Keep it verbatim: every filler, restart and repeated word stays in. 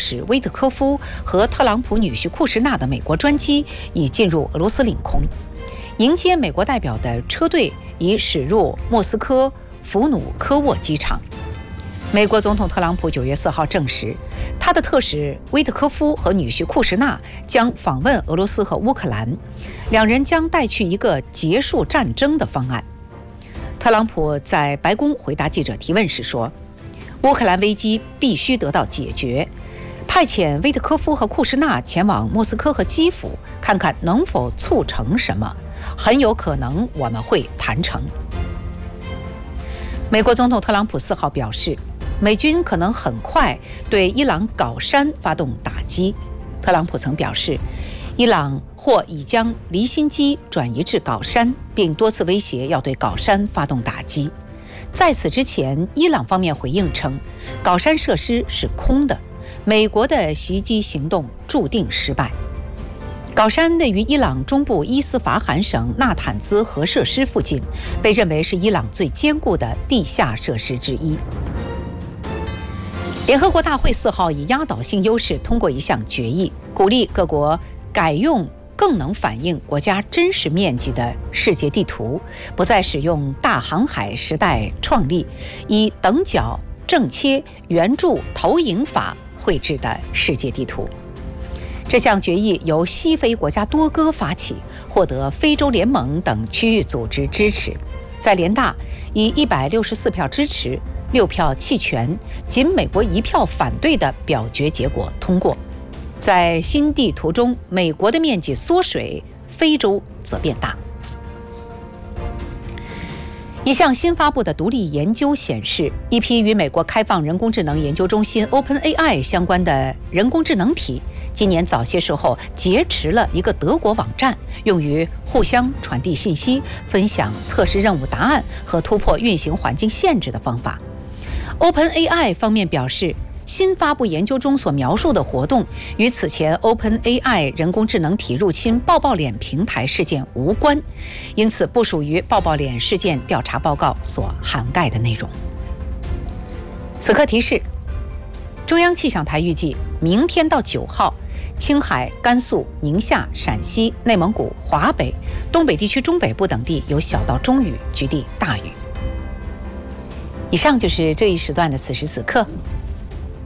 使威特科夫和特朗普女婿库什纳的美国专机已进入俄罗斯领空。迎接美国代表的车队已驶入莫斯科弗努科沃机场。美国总统特朗普九月四号证实，他的特使威特科夫和女婿库什纳将访问俄罗斯和乌克兰，两人将带去一个结束战争的方案。特朗普在白宫回答记者提问时说，乌克兰危机必须得到解决，派遣威特科夫和库什纳前往莫斯科和基辅，看看能否促成什么，很有可能我们会谈成。美国总统特朗普四号表示，美军可能很快对伊朗镐山发动打击。特朗普曾表示，伊朗或已将离心机转移至镐山，并多次威胁要对镐山发动打击。在此之前，伊朗方面回应称，镐山设施是空的，美国的袭击行动注定失败。镐山位于伊朗中部伊斯法罕省纳坦兹核设施附近，被认为是伊朗最坚固的地下设施之一。联合国大会四号以压倒性优势通过一项决议，鼓励各国改用更能反映国家真实面积的世界地图，不再使用大航海时代创立以等角、正切、圆柱、投影法绘制的世界地图。这项决议由西非国家多哥发起，获得非洲联盟等区域组织支持，在联大以一百六十四票支持、六票弃权、仅美国一票反对的表决结果通过。在新地图中，美国的面积缩水，非洲则变大。一项新发布的独立研究显示，一批与美国开放人工智能研究中心 OpenAI 相关的人工智能体，今年早些时候劫持了一个德国网站，用于互相传递信息、分享测试任务答案和突破运行环境限制的方法。OpenAI 方面表示，新发布研究中所描述的活动与此前 OpenAI 人工智能体入侵抱抱脸平台事件无关，因此不属于抱抱脸事件调查报告所涵盖的内容。此刻提示，中央气象台预计明天到九号，青海、甘肃、宁夏、陕西、内蒙古、华北、东北地区中北部等地有小到中雨，局地大雨。以上就是这一时段的此时此刻。